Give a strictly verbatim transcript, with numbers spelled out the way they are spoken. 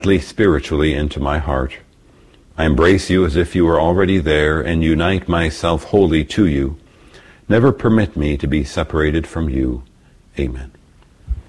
spiritually into my heart. I embrace you as if you were already there and unite myself wholly to you. Never permit me to be separated from you. Amen.